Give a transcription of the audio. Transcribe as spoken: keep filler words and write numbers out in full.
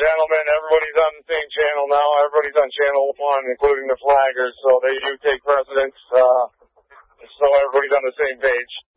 gentlemen, everybody's on the same channel now. Everybody's on channel one, including the flaggers, so they do take precedence, uh, so everybody's on the same page.